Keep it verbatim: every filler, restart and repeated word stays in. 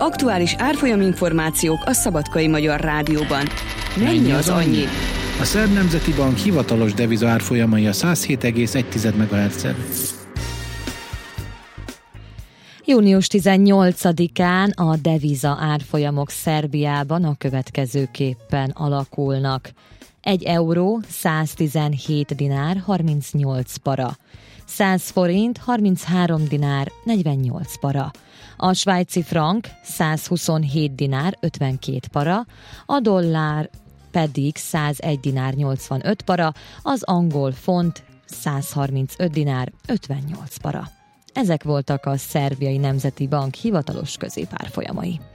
Aktuális árfolyam információk a Szabadkai Magyar Rádióban. Mennyi az annyi? A Szerb Nemzeti Bank hivatalos deviza árfolyamai a száz hét egész egy megahertzen. június tizennyolcadikán a deviza árfolyamok Szerbiában a következőképpen alakulnak. egy euró száztizenhét dinár harmincnyolc para, száz forint harminchárom dinár negyvennyolc para, a svájci frank százhuszonhét dinár ötvenkét para, a dollár pedig százegy dinár nyolcvanöt para, az angol font százharmincöt dinár ötvennyolc para. Ezek voltak a Szerbiai Nemzeti Bank hivatalos középárfolyamai.